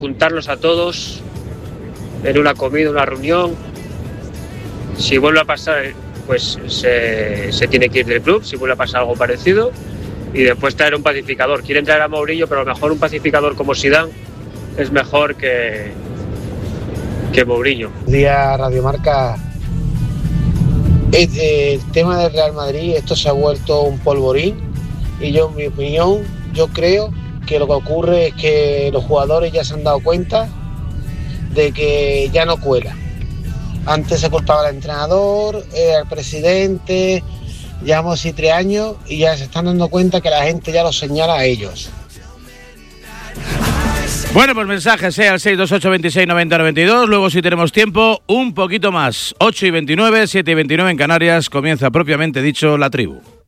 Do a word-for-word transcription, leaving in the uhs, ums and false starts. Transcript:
juntarlos a todos en una comida, una reunión. Si vuelve a pasar, pues se, se tiene que ir del club, si vuelve a pasar algo parecido, y después traer un pacificador. Quieren traer a Mourinho, pero a lo mejor un pacificador como Zidane es mejor que, que Mourinho. Día Radio Marca. El, el tema del Real Madrid, esto se ha vuelto un polvorín, y yo, en mi opinión, yo creo que lo que ocurre es que los jugadores ya se han dado cuenta de que ya no cuela. Antes se culpaba al entrenador, eh, al presidente, llevamos así tres años y ya se están dando cuenta que la gente ya los señala a ellos. Bueno, pues mensajes, ¿eh? Al seis dos ocho, veintiséis, noventa, noventa y dos. Luego, si tenemos tiempo, un poquito más. ocho y veintinueve, siete y veintinueve en Canarias. Comienza propiamente dicho La Tribu.